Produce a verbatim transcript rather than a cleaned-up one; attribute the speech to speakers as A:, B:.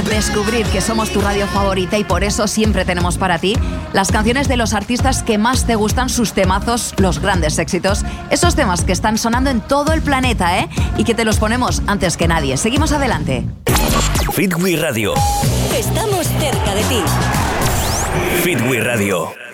A: descubrir que somos tu radio favorita y por eso siempre tenemos para ti las canciones de los artistas que más te gustan, sus temazos, los grandes éxitos, esos temas que están sonando en todo el planeta, ¿eh? Y que te los ponemos antes que nadie. Seguimos adelante.
B: Fit We Radio.
C: Estamos cerca de ti.
B: Fit We Radio.